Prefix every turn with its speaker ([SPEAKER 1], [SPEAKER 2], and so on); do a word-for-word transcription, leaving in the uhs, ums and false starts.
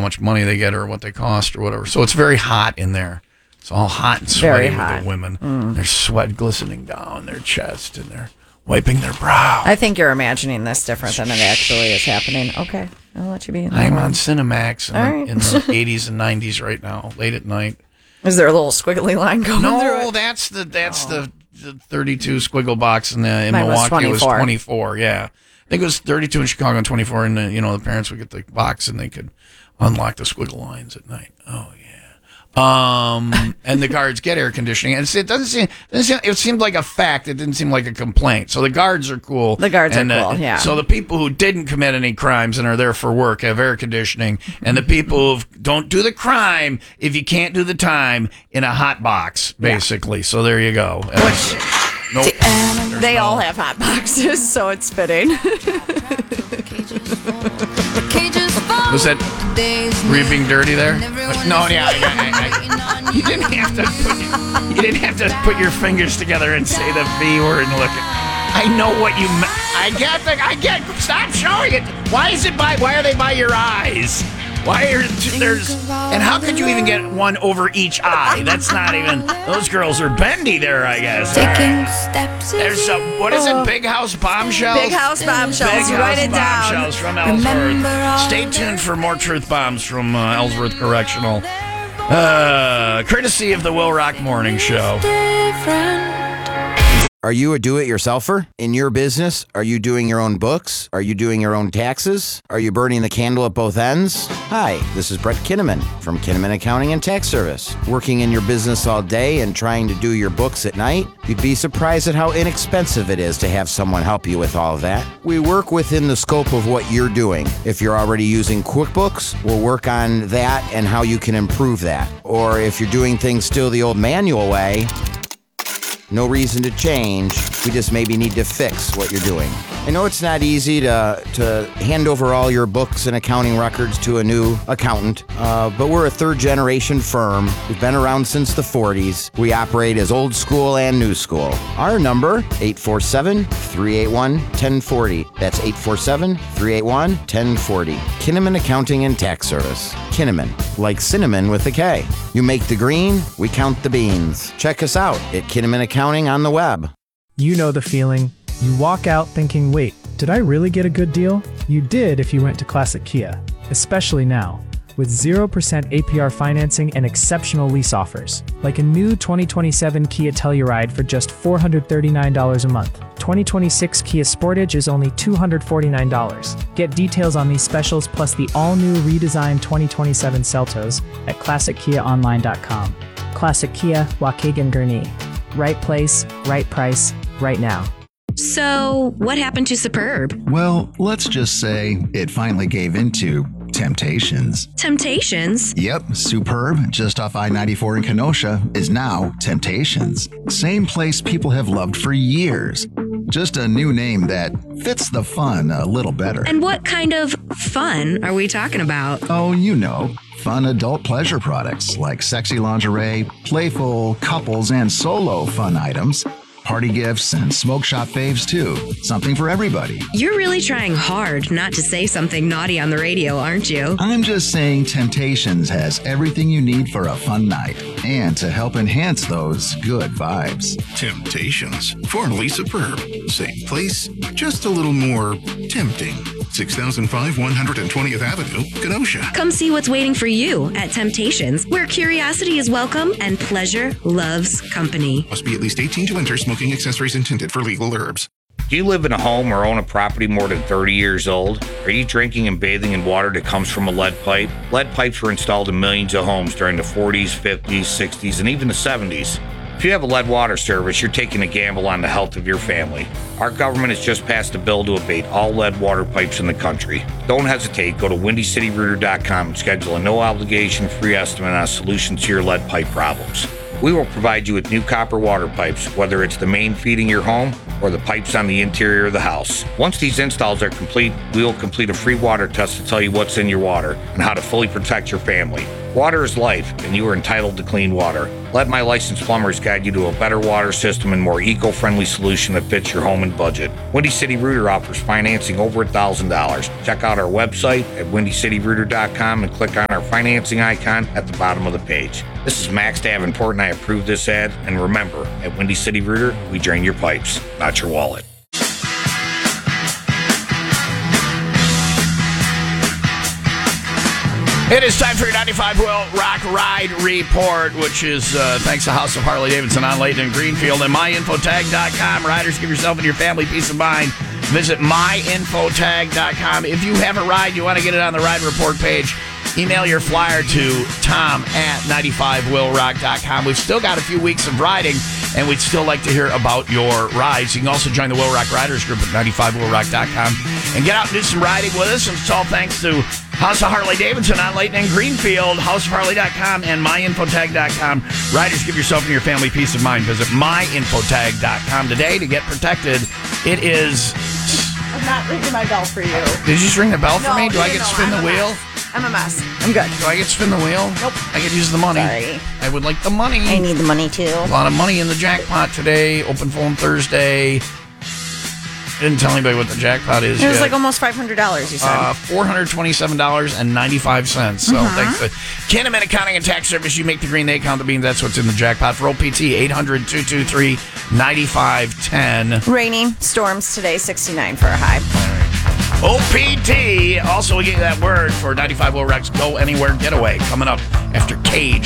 [SPEAKER 1] much money they get or what they cost or whatever. So it's very hot in there. It's all hot and sweaty with the women. Mm. There's sweat glistening down their chest and they're wiping their brow.
[SPEAKER 2] I think you're imagining this different than it actually is happening. Okay, I'll let you be in
[SPEAKER 1] I'm
[SPEAKER 2] room.
[SPEAKER 1] on Cinemax in, right. the, in the eighties and nineties right now, late at night.
[SPEAKER 2] Is there a little squiggly line going
[SPEAKER 1] no,
[SPEAKER 2] through it?
[SPEAKER 1] No, that's the that's oh. the, the thirty-two squiggle box in, the, in
[SPEAKER 2] Mine
[SPEAKER 1] Milwaukee.
[SPEAKER 2] Was
[SPEAKER 1] it was twenty-four, yeah. I think it was thirty-two in Chicago and twenty-four, and the, you know the parents would get the box and they could unlock the squiggle lines at night. Oh yeah. Um, and the guards get air conditioning, and it doesn't seem, it doesn't seem. It seemed like a fact. It didn't seem like a complaint. So the guards are cool.
[SPEAKER 2] The guards
[SPEAKER 1] and,
[SPEAKER 2] are cool.
[SPEAKER 1] Uh,
[SPEAKER 2] yeah.
[SPEAKER 1] So the people who didn't commit any crimes and are there for work have air conditioning, and the people who don't do the crime if you can't do the time in a hot box, basically. Yeah. So there you go.
[SPEAKER 2] Which,
[SPEAKER 1] nope,
[SPEAKER 2] they
[SPEAKER 1] no.
[SPEAKER 2] all have hot boxes, so it's fitting.
[SPEAKER 1] Was that were you being dirty there? No, yeah, I, I, I, you didn't have to put you didn't have to put your fingers together and say the V word and look at. I know what you. I get the. I get. Stop showing it. Why is it by? Why are they by your eyes? Why are there's and how could you even get one over each eye? That's not even. Those girls are bendy there, I guess.
[SPEAKER 3] Taking steps.
[SPEAKER 1] There's a what is it? Big House Bombshells.
[SPEAKER 2] Big House Bombshells.
[SPEAKER 1] Big House
[SPEAKER 2] Write it down.
[SPEAKER 1] Bombshells from Ellsworth. Stay tuned for more truth bombs from uh, Ellsworth Correctional, uh, courtesy of the Will Rock Morning Show.
[SPEAKER 4] Are you a do-it-yourselfer in your business? Are you doing your own books? Are you doing your own taxes? Are you burning the candle at both ends? Hi, this is Brett Kinnaman from Kinnaman Accounting and Tax Service. Working in your business all day and trying to do your books at night? You'd be surprised at how inexpensive it is to have someone help you with all of that. We work within the scope of what you're doing. If you're already using QuickBooks, we'll work on that and how you can improve that. Or if you're doing things still the old manual way, no reason to change. We just maybe need to fix what you're doing. I know it's not easy to to hand over all your books and accounting records to a new accountant, uh, but we're a third-generation firm. We've been around since the forties. We operate as old school and new school. Our number, eight four seven, three eight one, one zero four zero. That's eight four seven, three eight one, one zero four zero. Kinnaman Accounting and Tax Service. Kinnaman, like cinnamon with a K. You make the green, we count the beans. Check us out at Kinnaman Accounting on the web.
[SPEAKER 5] You know the feeling. You walk out thinking, wait, did I really get a good deal? You did if you went to Classic Kia, especially now, with zero percent A P R financing and exceptional lease offers, like a new twenty twenty-seven Kia Telluride for just four hundred thirty-nine dollars a month. twenty twenty-six Kia Sportage is only two hundred forty-nine dollars. Get details on these specials plus the all-new redesigned twenty twenty-seven Seltos at classic kia online dot com. Classic Kia, Waukegan Gurnee. Right place, right price, right now.
[SPEAKER 6] So, what happened to Superb?
[SPEAKER 7] Well, let's just say it finally gave into Temptations.
[SPEAKER 6] Temptations?
[SPEAKER 7] Yep, Superb, just off I ninety-four in Kenosha, is now Temptations. Same place people have loved for years. Just a new name that fits the fun a little better.
[SPEAKER 6] And what kind of fun are we talking about?
[SPEAKER 7] Oh, you know. Fun adult pleasure products like sexy lingerie, playful couples and solo fun items, party gifts, and smoke shop faves too. Something for everybody.
[SPEAKER 6] You're really trying hard not to say something naughty on the radio, aren't you?
[SPEAKER 7] I'm just saying Temptations has everything you need for a fun night and to help enhance those good vibes.
[SPEAKER 8] Temptations, formerly Superb. Same place, just a little more tempting. six thousand five, one hundred twentieth Avenue, Kenosha.
[SPEAKER 6] Come see what's waiting for you at Temptations, where curiosity is welcome and pleasure loves company.
[SPEAKER 8] Must be at least eighteen to enter. Smoking accessories intended for legal herbs.
[SPEAKER 9] Do you live in a home or own a property more than thirty years old? Are you drinking and bathing in water that comes from a lead pipe? Lead pipes were installed in millions of homes during the forties, fifties, sixties, and even the seventies. If you have a lead water service, you're taking a gamble on the health of your family. Our government has just passed a bill to abate all lead water pipes in the country. Don't hesitate. Go to windy city rooter dot com and schedule a no-obligation free estimate on a solution to your lead pipe problems. We will provide you with new copper water pipes, whether it's the main feeding your home or the pipes on the interior of the house. Once these installs are complete, we will complete a free water test to tell you what's in your water and how to fully protect your family. Water is life, and you are entitled to clean water. Let My Licensed Plumbers guide you to a better water system and more eco-friendly solution that fits your home and budget. Windy City Rooter offers financing over one thousand dollars. Check out our website at windy city rooter dot com and click on our financing icon at the bottom of the page. This is Max Davenport, and I approve this ad. And remember, at Windy City Rooter, we drain your pipes, not your wallet.
[SPEAKER 1] It is time for your ninety-five Will Rock Ride Report, which is uh, thanks to House of Harley Davidson on Layton and Greenfield and my info tag dot com. Riders, give yourself and your family peace of mind. Visit my info tag dot com. If you have a ride, you want to get it on the Ride Report page, email your flyer to tom at ninety-five will rock dot com. We've still got a few weeks of riding, and we'd still like to hear about your rides. You can also join the Will Rock Riders group at ninety-five will rock dot com and get out and do some riding with us. And it's all thanks to House of Harley Davidson on Layton and Greenfield, house of harley dot com and my info tag dot com. Riders, give yourself and your family peace of mind. Visit my info tag dot com today to get protected. It is...
[SPEAKER 2] I'm not ringing my bell for you.
[SPEAKER 1] Did you just ring the bell for
[SPEAKER 2] No,
[SPEAKER 1] me? Do I
[SPEAKER 2] no,
[SPEAKER 1] get to
[SPEAKER 2] no,
[SPEAKER 1] spin
[SPEAKER 2] I'm
[SPEAKER 1] the
[SPEAKER 2] a
[SPEAKER 1] wheel?
[SPEAKER 2] mess. I'm a mess. I'm good.
[SPEAKER 1] Do I get to spin the wheel?
[SPEAKER 2] Nope.
[SPEAKER 1] I get to use the money.
[SPEAKER 2] Sorry.
[SPEAKER 1] I would like the money.
[SPEAKER 2] I need the money too.
[SPEAKER 1] A lot of money in the jackpot today. Open phone Thursday. Didn't tell anybody what the jackpot is
[SPEAKER 2] It was
[SPEAKER 1] yet.
[SPEAKER 2] like almost five hundred dollars, you said.
[SPEAKER 1] Uh, four hundred twenty-seven dollars and ninety-five cents. So
[SPEAKER 2] Mhm.
[SPEAKER 1] thanks to Kinnaman Accounting and Tax Service. You make the green, they count the beans. That's what's in the jackpot. For O P T, eight hundred, two two three, nine five one zero.
[SPEAKER 2] Rainy storms today, sixty-nine for a high.
[SPEAKER 1] O P T. Also, we get that word for ninety-five Will Rock's Go Anywhere Getaway coming up after Cage